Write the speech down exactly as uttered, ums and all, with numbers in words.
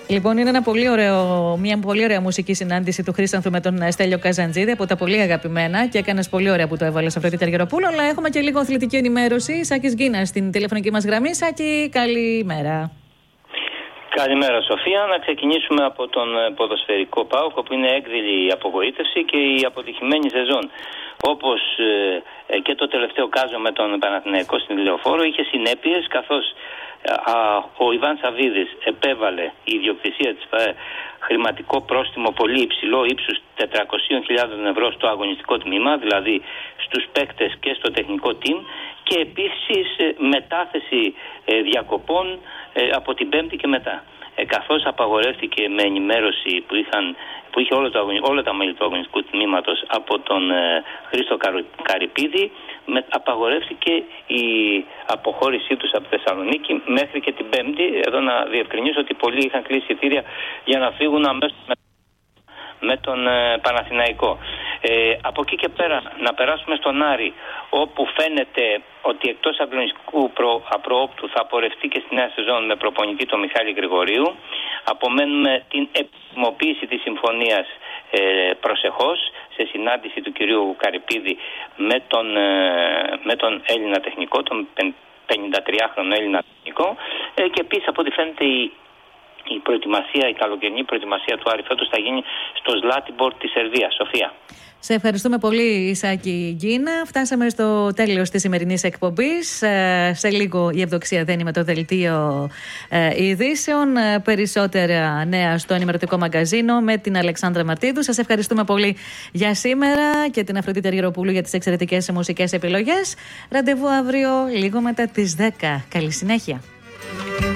Λοιπόν, είναι ένα πολύ ωραίο, μια πολύ ωραία μουσική συνάντηση του Χρήστανθου με τον Στέλιο Καζαντζίδη, από τα πολύ αγαπημένα, και έκανες πολύ ωραία που το έβαλες, Αφροδίτη Αργυροπούλου. Αλλά έχουμε και λίγο αθλητική ενημέρωση. Σάκης Γκίνας στην τηλεφωνική μας γραμμή. Σάκη, καλημέρα. Καλημέρα, Σοφία. Να ξεκινήσουμε από τον ποδοσφαιρικό ΠΑΟΚ, όπου είναι έκδηλη η απογοήτευση και η αποτυχημένη σεζόν. Όπως ε, και το τελευταίο κάζο με τον Παναθηναϊκό στην Λεωφόρο είχε συνέπειες, καθώς α, ο Ιβάν Σαββίδης επέβαλε η ιδιοκτησία της ΠΑΕ χρηματικό πρόστιμο πολύ υψηλό, ύψους τετρακόσιες χιλιάδες ευρώ στο αγωνιστικό τμήμα, δηλαδή στους παίκτες και στο τεχνικό team, και επίσης μετάθεση ε, διακοπών ε, από την Πέμπτη και μετά. Ε, καθώς απαγορεύτηκε με ενημέρωση που, είχαν, που είχε όλο το, όλα τα μέλη του αγωνιστικού τμήματος από τον ε, Χρήστο Καρυπίδη, με, απαγορεύτηκε η αποχώρησή τους από τη Θεσσαλονίκη μέχρι και την Πέμπτη. Εδώ να διευκρινίσω ότι πολλοί είχαν κλείσει εισιτήρια για να φύγουν αμέσως με, με τον ε, Παναθηναϊκό. Ε, από εκεί και πέρα να περάσουμε στον Άρη, όπου φαίνεται ότι εκτός αγωνιστικού προ, απροόπτου θα πορευτεί και στη νέα σεζόν με προπονητή τον Μιχάλη Γρηγορίου. Απομένουμε την επιμοποίηση της συμφωνίας ε, προσεχώς, σε συνάντηση του κυρίου Καρυπίδη με τον, ε, με τον Έλληνα τεχνικό, τον πενηντατριάχρονο Έλληνα τεχνικό, ε, και επίσης από ό,τι φαίνεται η Η προετοιμασία, η καλοκαιρινή προετοιμασία του Άρη φέτος θα γίνει στο Ζλάτιμπορ της Σερβίας. Σοφία. Σε ευχαριστούμε πολύ, Σάκη Γκίνα. Φτάσαμε στο τέλος της σημερινής εκπομπής. Σε λίγο η Ευδοξία δένει με το δελτίο ειδήσεων. Περισσότερα νέα στο ενημερωτικό μαγκαζίνο με την Αλεξάνδρα Μαρτίδου. Σας ευχαριστούμε πολύ για σήμερα και την Αφροδίτη Αργυροπούλου για τις εξαιρετικές μουσικές επιλογές. Ραντεβού αύριο λίγο μετά τις δέκα. Καλή συνέχεια.